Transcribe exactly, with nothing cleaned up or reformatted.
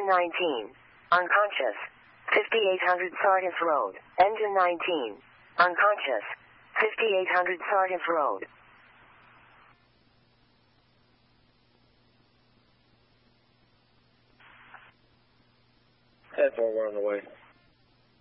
Engine nineteen. Unconscious. fifty-eight hundred Sardis Road. Engine nineteen. Unconscious. fifty-eight hundred Sardis Road. ten four, we're on the way.